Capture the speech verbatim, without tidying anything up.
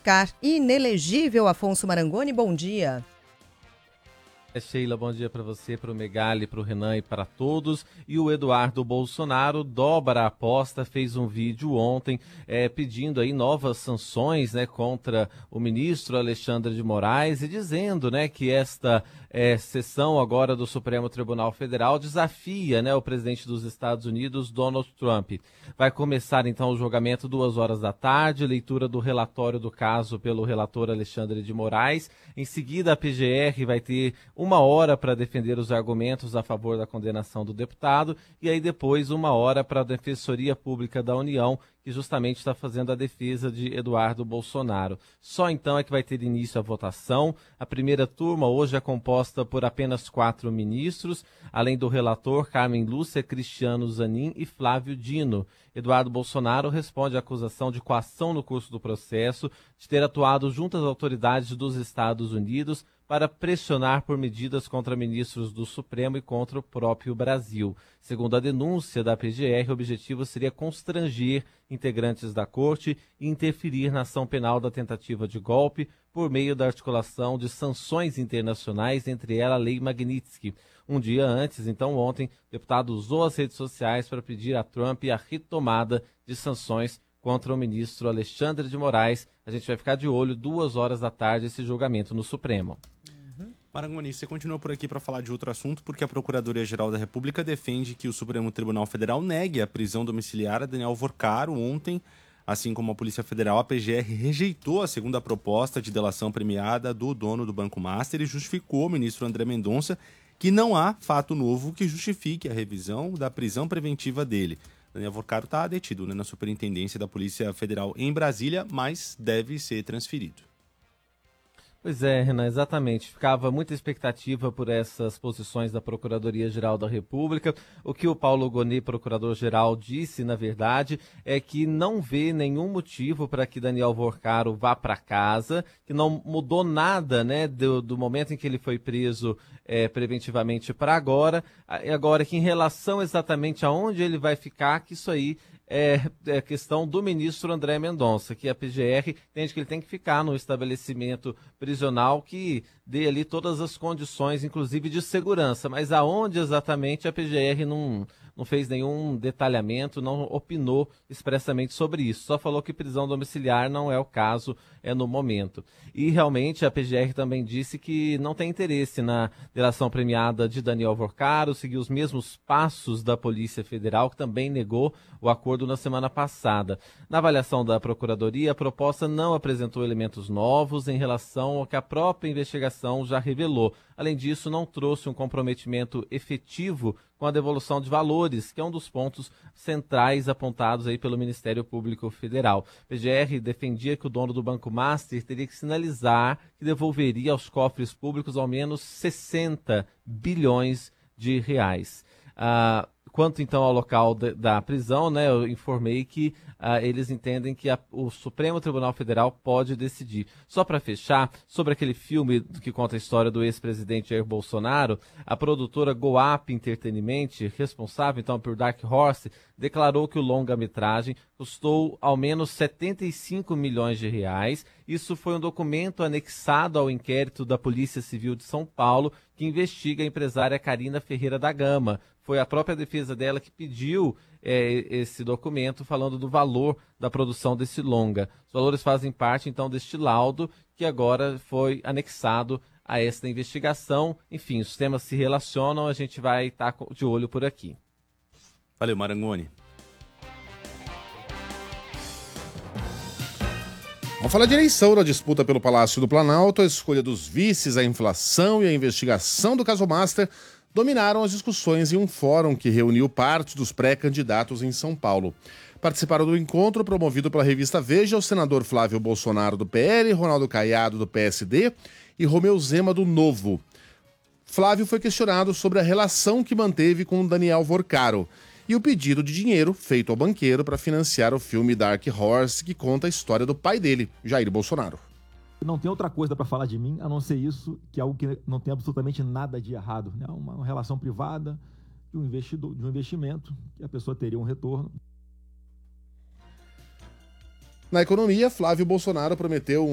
ficar inelegível. Afonso Marangoni, bom dia. É, Sheila, bom dia para você, para o Megali, para o Renan e para todos. E o Eduardo Bolsonaro dobra a aposta, fez um vídeo ontem é, pedindo aí novas sanções, né, contra o ministro Alexandre de Moraes e dizendo, né, que esta é, sessão agora do Supremo Tribunal Federal desafia, né, o presidente dos Estados Unidos, Donald Trump. Vai começar então o julgamento duas horas da tarde, leitura do relatório do caso pelo relator Alexandre de Moraes. Em seguida, a P G R vai ter uma hora para defender os argumentos a favor da condenação do deputado e aí depois uma hora para a Defensoria Pública da União, que justamente está fazendo a defesa de Eduardo Bolsonaro. Só então é que vai ter início a votação. A primeira turma hoje é composta por apenas quatro ministros, além do relator Carmen Lúcia, Cristiano Zanin e Flávio Dino. Eduardo Bolsonaro responde à acusação de coação no curso do processo, de ter atuado junto às autoridades dos Estados Unidos para pressionar por medidas contra ministros do Supremo e contra o próprio Brasil. Segundo a denúncia da P G R, o objetivo seria constranger integrantes da corte e interferir na ação penal da tentativa de golpe por meio da articulação de sanções internacionais, entre elas a Lei Magnitsky. Um dia antes, então ontem, o deputado usou as redes sociais para pedir a Trump a retomada de sanções contra o ministro Alexandre de Moraes. A gente vai ficar de olho, duas horas da tarde, esse julgamento no Supremo. Marangoni, você continua por aqui para falar de outro assunto, porque a Procuradoria-Geral da República defende que o Supremo Tribunal Federal negue a prisão domiciliar a Daniel Vorcaro. Ontem, assim como a Polícia Federal, a P G R rejeitou a segunda proposta de delação premiada do dono do Banco Master e justificou o ministro André Mendonça que não há fato novo que justifique a revisão da prisão preventiva dele. Daniel Vorcaro está detido, né, na Superintendência da Polícia Federal em Brasília, mas deve ser transferido. Pois é, Renan, exatamente. Ficava muita expectativa por essas posições da Procuradoria-Geral da República. O que o Paulo Gonet, procurador-geral, disse, na verdade, é que não vê nenhum motivo para que Daniel Vorcaro vá para casa, que não mudou nada, né, do, do momento em que ele foi preso é, preventivamente para agora. Agora, que em relação exatamente aonde ele vai ficar, que isso aí É, é questão do ministro André Mendonça, que a P G R entende que ele tem que ficar no estabelecimento prisional que dê ali todas as condições, inclusive de segurança, mas aonde exatamente a P G R não, não fez nenhum detalhamento, não opinou expressamente sobre isso, só falou que prisão domiciliar não é o caso é no momento. E realmente a P G R também disse que não tem interesse na delação premiada de Daniel Vorcaro, seguiu os mesmos passos da Polícia Federal, que também negou o acordo na semana passada. Na avaliação da Procuradoria, a proposta não apresentou elementos novos em relação ao que a própria investigação já revelou. Além disso, não trouxe um comprometimento efetivo com a devolução de valores, que é um dos pontos centrais apontados aí pelo Ministério Público Federal. P G R defendia que o dono do Banco Master teria que sinalizar que devolveria aos cofres públicos ao menos sessenta bilhões de reais. Ah, Quanto, então, ao local de, da prisão, né, eu informei que uh, eles entendem que a, o Supremo Tribunal Federal pode decidir. Só para fechar, sobre aquele filme que conta a história do ex-presidente Jair Bolsonaro, a produtora Goap Entertainment, responsável, então, por Dark Horse, declarou que o longa-metragem custou ao menos setenta e cinco milhões de reais. Isso foi um documento anexado ao inquérito da Polícia Civil de São Paulo, que investiga a empresária Carina Ferreira da Gama. Foi a própria defesa dela que pediu é, esse documento falando do valor da produção desse longa. Os valores fazem parte, então, deste laudo que agora foi anexado a esta investigação. Enfim, os temas se relacionam, a gente vai estar de olho por aqui. Valeu, Marangoni. Vamos falar de eleição na disputa pelo Palácio do Planalto. A escolha dos vices, a inflação e a investigação do caso Master dominaram as discussões em um fórum que reuniu parte dos pré-candidatos em São Paulo. Participaram do encontro promovido pela revista Veja o senador Flávio Bolsonaro do P L, Ronaldo Caiado do P S D e Romeu Zema do Novo. Flávio foi questionado sobre a relação que manteve com Daniel Vorcaro e o pedido de dinheiro feito ao banqueiro para financiar o filme Dark Horse, que conta a história do pai dele, Jair Bolsonaro. Não tem outra coisa para falar de mim, a não ser isso, que é algo que não tem absolutamente nada de errado. Né? Uma, uma relação privada de um, investidor, de um investimento, que a pessoa teria um retorno. Na economia, Flávio Bolsonaro prometeu